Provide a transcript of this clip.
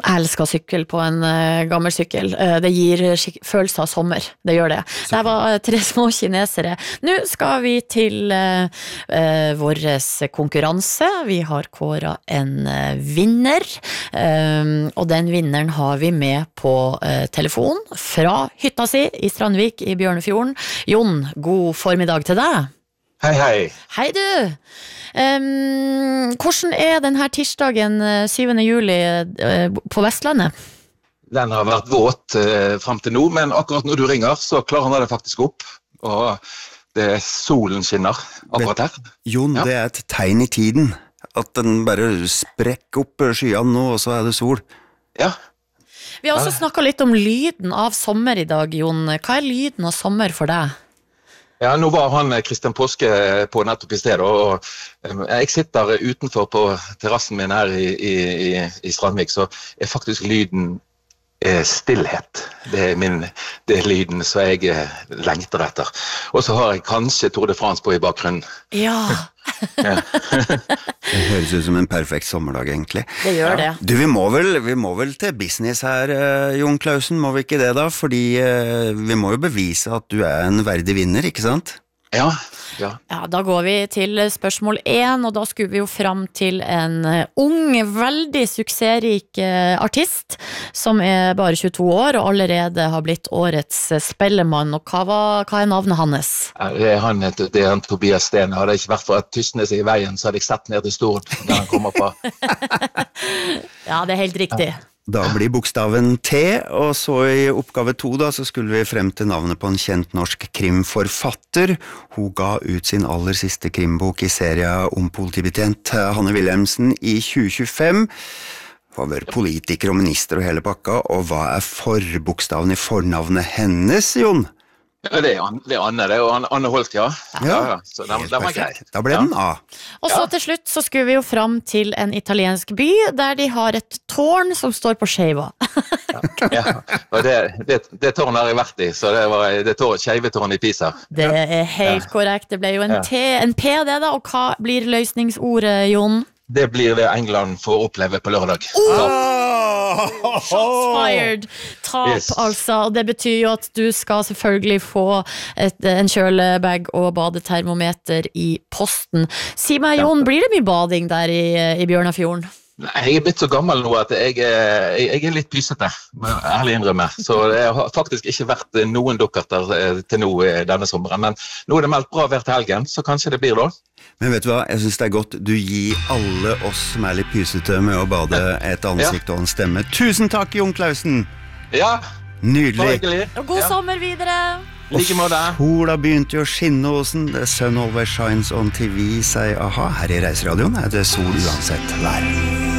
elsker sykkel på en gammel sykkel. Det gir følelse av sommer. Det gjør det. Det var 3 små kinesere. Nå skal vi til vår konkurranse. Vi har kåret en vinner, og den vinneren har vi med på telefon fra hytta si i Strandvik i Bjørnefjorden. Jon, god formiddag til deg. Hei, hei. Hei du. Hvordan denne tirsdagen 7. juli på Vestlandet? Den har vært våt frem til nå, men akkurat når du ringer så klarer han det faktisk opp. Og solen skinner akkurat her. Jon, det et tegn i tiden. At den bare sprekker opp skyene nå, og så det sol. Ja. Vi har også snakket litt om lyden av sommer i dag, Jon. Hva lyden av sommer for deg? Ja, nå var han Kristian Påske på nettopp i stedet, og jeg sitter utenfor på terrassen min her i Strandvik, så faktisk lyden stillhet. Det lyden som jeg lengter etter. Og så har jeg kanskje Tour de France på i bakgrunnen. Ja. Det høres ut som en perfekt sommerdag, egentlig. Det gjør det. Du, vi må vel til business her, Jon Clausen, må vi ikke det da? Fordi vi må jo bevise at du en verdig vinner, ikke sant? Ja. Ja, da går vi til spørsmål 1, og da skulle vi jo fram til en ung, veldig suksessrik artist, som bare 22 år, og allerede har blitt årets spellemann. Og hva navnet hans? Det er Tobias Steen. Hadde det ikke vært for at Tysnes i veien, så hadde jeg sett ned til Stord, der han kommer fra. Ja, det helt riktig. Da blir bokstaven T, og så i oppgave 2 da, så skulle vi frem til navnet på en kjent norsk krimforfatter. Hun ga ut sin aller siste krimbok i serien om politibetjent Hanne Wilhelmsen i 2025. Hun var politiker og minister og hele pakka, og hva forbokstaven i fornavnet hennes, Jon? Ja, det Anne, det Anne Holt, ja. Så den var grei. Da ble den A. Og så til slutt så skulle vi jo fram til en italiensk by, der de har et tårn som står på Skeiva. Ja, og det tårn har jeg vært i, så det Skeivetårn i Pisa. Det helt korrekt, det ble jo en P det da, og hva blir løsningsordet, Jon? Det blir det England får oppleve på lørdag. Shots fired. Tap, yes. Altså. Og det betyr jo at du skal selvfølgelig få en kjølebag og badetermometer i posten. Si meg, Jon, blir det mye bading der i Bjørnafjorden? Nei, jeg blitt så gammel nå at jeg litt pysete, må jeg ærlig innrømme. Så det har faktisk ikke vært noen dukkerter til nå denne sommeren. Men nå det meldt bra hver til helgen, så kanskje det blir da. Men vet du hva, jeg synes det godt du gir alle oss som litt pysete med å bade et ansikt og en stemme. Tusen takk, Jon Clausen! Ja, nydelig! Og god sommer videre! Like måte. Sola begynte jo å skinne hos den. The sun always shines on TV, sier aha. Her i Reiseradioen det sol uansett vær.